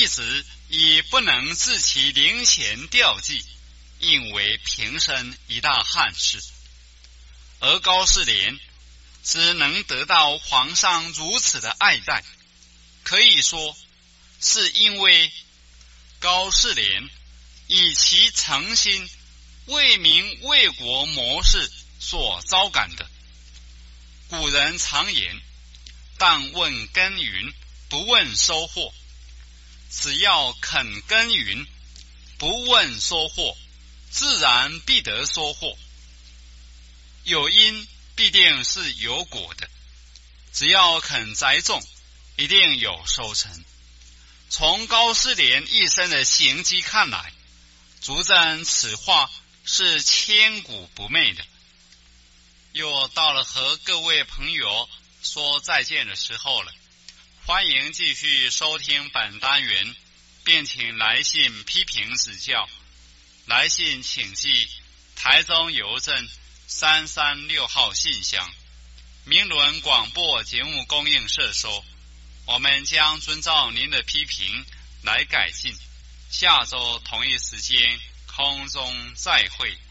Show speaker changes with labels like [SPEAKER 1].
[SPEAKER 1] 一直已不能自其灵前吊祭，应为平生一大憾事。而高士廉只能得到皇上如此的爱戴，可以说是因为高士廉以其诚心为民为国谋士所招感的。古人常言，但问耕耘，不问收获。只要肯耕耘，不问收获，自然必得收获。有因必定是有果的，只要肯栽种，一定有收成。从高士廉一生的行迹看来，足证此话是千古不昧的。又到了和各位朋友说再见的时候了，欢迎继续收听本单元，并请来信批评指教。来信请寄台中邮政336号信箱，明伦广播节目供应社收。我们将遵照您的批评来改进。下周同一时间空中再会。